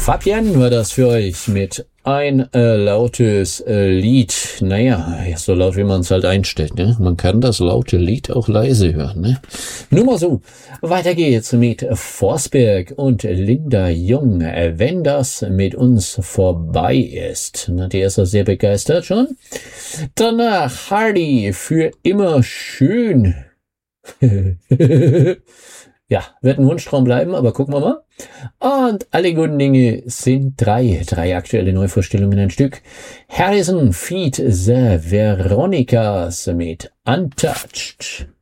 Fabian war das für euch mit ein lautes Lied. Naja, so laut wie man es halt einstellt. Ne? Man kann das laute Lied auch leise hören. Ne? Nur mal so. Weiter geht's mit Forsberg und Linda Jung. Wenn das mit uns vorbei ist. Na, die ist ja sehr begeistert schon. Danach Hardy für immer schön. Ja, wird ein Wunschtraum bleiben, aber gucken wir mal. Und alle guten Dinge sind drei aktuelle Neuvorstellungen ein Stück. Harrison feat. The Veronicas mit Untouched.